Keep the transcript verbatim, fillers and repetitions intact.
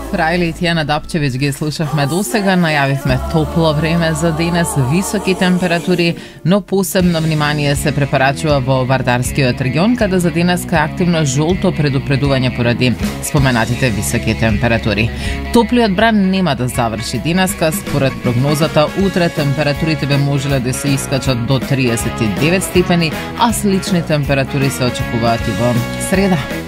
Рајли и Тијана Дапчевиќ ги слушавме досега, најавивме топло време за денес, високи температури, но посебно внимание се препорачува во Вардарскиот регион, каде за денеска е активно жолто предупредување поради споменатите високи температури. Топлиот бран нема да заврши денеска, според прогнозата утре температурите би можеле да се искачат до триесет и девет степени, а слични температури се очекуваат и во среда.